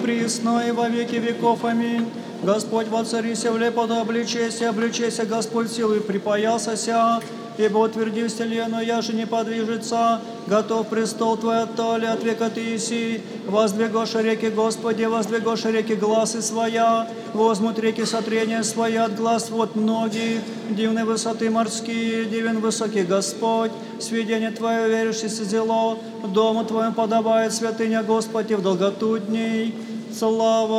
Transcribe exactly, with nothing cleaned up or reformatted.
присно, и во веки веков. Аминь. Господь воцарися, влепото обличайся, обличайся, Господь силой припоясася, ибо утверди вселенную, я же не подвижется, готов престол Твой от толи, от века Ты иси. Воздвигоша реки, Господи, воздвигоша реки гласы своя, возмут реки сотрения своя от глаз вот многих. Дивны высоты морские, дивен высокий Господь, сведение Твое веришься зело, дому Твоему подобает святыня Господи в долготу дней. Слава